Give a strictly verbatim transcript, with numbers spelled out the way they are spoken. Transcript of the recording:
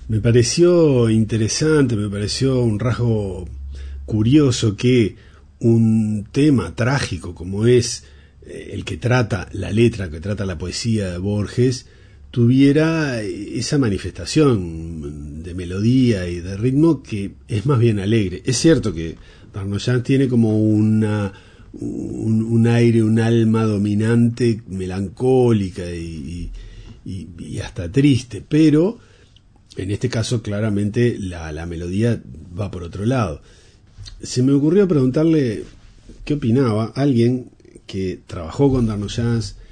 Me pareció interesante, me pareció un rasgo curioso que un tema trágico como es eh, el que trata la letra, que trata la poesía de Borges, tuviera esa manifestación de melodía y de ritmo que es más bien alegre. Es cierto que Darnoyan tiene como una un, un aire, un alma dominante, melancólica y, y, y hasta triste, pero en este caso claramente la, la melodía va por otro lado. Se me ocurrió preguntarle qué opinaba alguien que trabajó con Darnoyan,